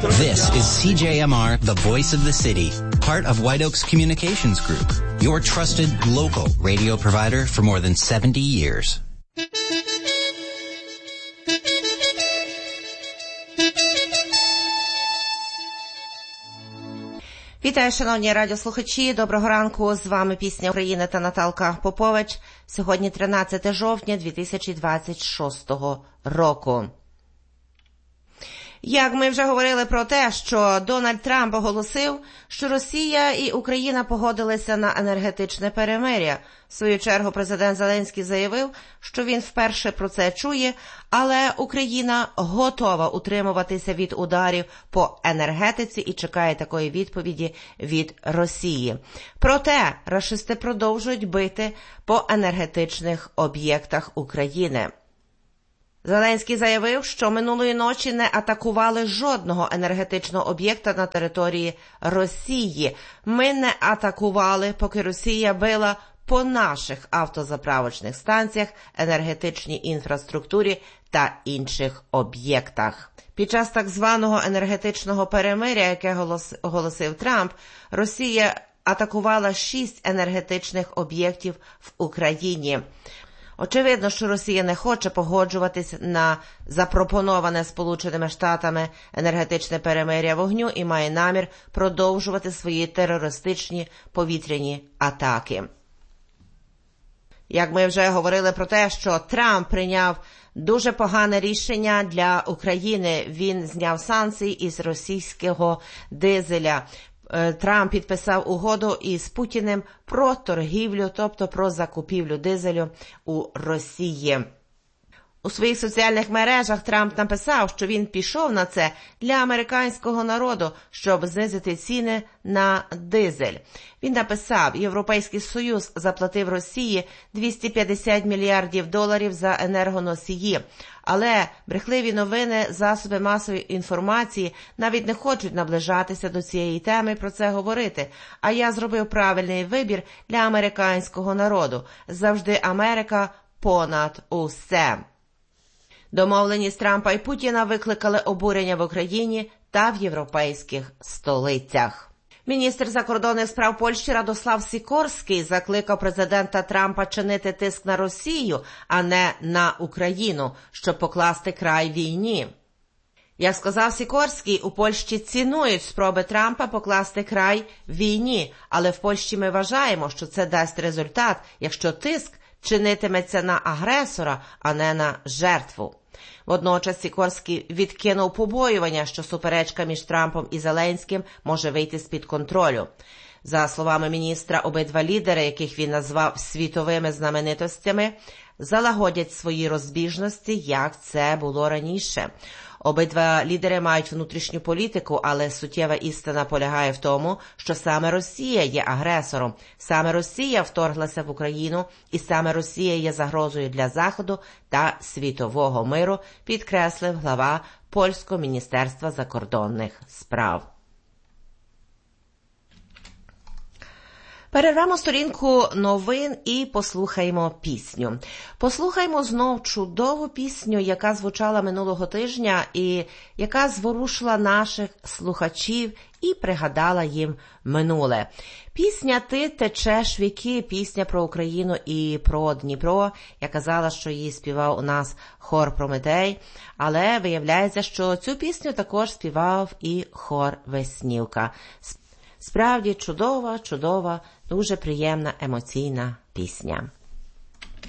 This is CJMR, the voice of the city, part of White Oaks Communications Group, your trusted local radio provider for more than 70 years. Вітаю, шановні радіослухачі. Доброго ранку. З вами Пісня України та Наталка Попович. Сьогодні 13 жовтня 2026 року. Як ми вже говорили про те, що Дональд Трамп оголосив, що Росія і Україна погодилися на енергетичне перемир'я. В свою чергу президент Зеленський заявив, що він вперше про це чує, але Україна готова утримуватися від ударів по енергетиці і чекає такої відповіді від Росії. Проте рашисти продовжують бити по енергетичних об'єктах України. Зеленський заявив, що минулої ночі не атакували жодного енергетичного об'єкта на території Росії. Ми не атакували, поки Росія била по наших автозаправочних станціях, енергетичній інфраструктурі та інших об'єктах. Під час так званого енергетичного перемир'я, яке оголосив Трамп, Росія атакувала 6 енергетичних об'єктів в Україні. Очевидно, що Росія не хоче погоджуватись на запропоноване Сполученими Штатами енергетичне перемир'я вогню і має намір продовжувати свої терористичні повітряні атаки. Як ми вже говорили про те, що Трамп прийняв дуже погане рішення для України. Він зняв санкції із російського дизеля. Трамп підписав угоду із Путіним про торгівлю, тобто про закупівлю дизелю у Росії. У своїх соціальних мережах Трамп написав, що він пішов на це для американського народу, щоб знизити ціни на дизель. Він написав, Європейський Союз заплатив Росії $250 мільярдів за енергоносії. Але брехливі новини, засоби масової інформації навіть не хочуть наближатися до цієї теми про це говорити. А я зробив правильний вибір для американського народу. Завжди Америка понад усе. Домовленість Трампа і Путіна викликали обурення в Україні та в європейських столицях. Міністр закордонних справ Польщі Радослав Сікорський закликав президента Трампа чинити тиск на Росію, а не на Україну, щоб покласти край війні. Як сказав Сікорський, у Польщі цінують спроби Трампа покласти край війні, але в Польщі ми вважаємо, що це дасть результат, якщо тиск чинитиметься на агресора, а не на жертву. Водночас Сікорський відкинув побоювання, що суперечка між Трампом і Зеленським може вийти з-під контролю. За словами міністра, обидва лідери, яких він назвав світовими знаменитостями, залагодять свої розбіжності, як це було раніше. Обидва лідери мають внутрішню політику, але суттєва істина полягає в тому, що саме Росія є агресором, саме Росія вторглася в Україну і саме Росія є загрозою для Заходу та світового миру, підкреслив глава Польського міністерства закордонних справ. Перервемо сторінку новин і послухаємо пісню. Послухаємо знов чудову пісню, яка звучала минулого тижня і яка зворушила наших слухачів і пригадала їм минуле. Пісня «Ти течеш віки», пісня про Україну і про Дніпро. Я казала, що її співав у нас хор «Прометей», але виявляється, що цю пісню також співав і хор «Веснівка». Справді чудова, дуже приємна, емоційна пісня.